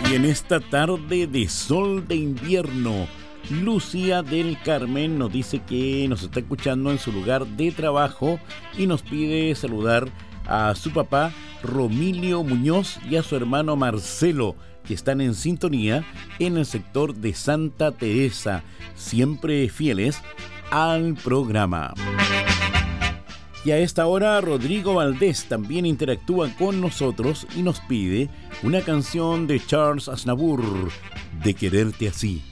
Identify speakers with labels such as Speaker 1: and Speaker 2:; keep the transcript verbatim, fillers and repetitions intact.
Speaker 1: Y en esta tarde de sol de invierno, Lucía del Carmen nos dice que nos está escuchando en su lugar de trabajo y nos pide saludar a su papá Romilio Muñoz y a su hermano Marcelo, que están en sintonía en el sector de Santa Teresa, siempre fieles al programa. Y a esta hora Rodrigo Valdés también interactúa con nosotros y nos pide una canción de Charles Aznavour, De quererte así.